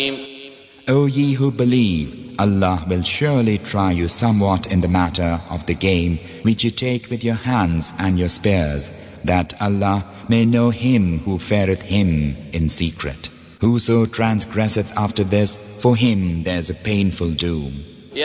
O ye who believe, Allah will surely try you somewhat in the matter of the game which you take with your hands and your spears, that Allah may know him who feareth him in secret. Whoso transgresseth after this, for him there is a painful doom.